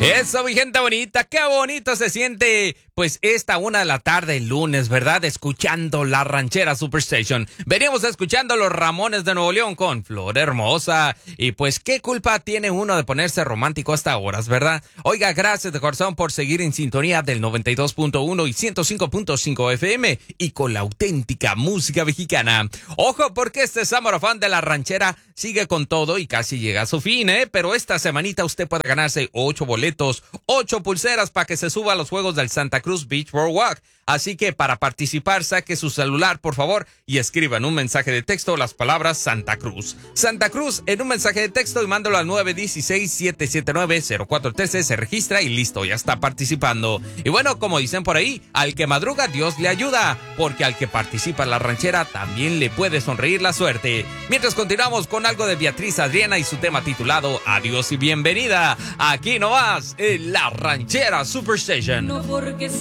Eso, mi gente bonita, qué bonito se siente, pues esta 1 de la tarde el lunes, ¿verdad? Escuchando la ranchera Superstation. Veníamos escuchando los Ramones de Nuevo León con Flor Hermosa. Y pues, ¿qué culpa tiene uno de ponerse romántico hasta horas, verdad? Oiga, gracias de corazón por seguir en sintonía del 92.1 y 105.5 FM y con la auténtica música mexicana. Ojo, porque este Summer of Fun de la ranchera sigue con todo y casi llega a su fin, ¿eh? Pero esta semanita usted puede ganarse 8 boletos, 8 pulseras para que se suba a los juegos del Santa Cruz Beach Boardwalk. Así que para participar, saque su celular, por favor, y escriba en un mensaje de texto las palabras Santa Cruz. Santa Cruz en un mensaje de texto y mándalo al 916-779-0413. Se registra y listo, ya está participando. Y bueno, como dicen por ahí, al que madruga Dios le ayuda, porque al que participa en la ranchera también le puede sonreír la suerte. Mientras continuamos con algo de Beatriz Adriana y su tema titulado Adiós y bienvenida. Aquí nomás en la ranchera Superstation. No porque